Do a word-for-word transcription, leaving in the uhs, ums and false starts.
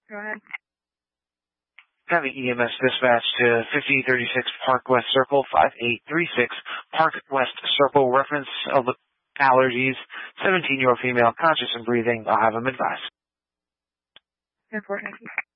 Go ahead. Having E M S dispatch to fifty thirty-six Park West Circle, five eight three six Park West Circle, reference of allergies, seventeen-year-old female, conscious and breathing. I'll have them advised. ten four, thank you.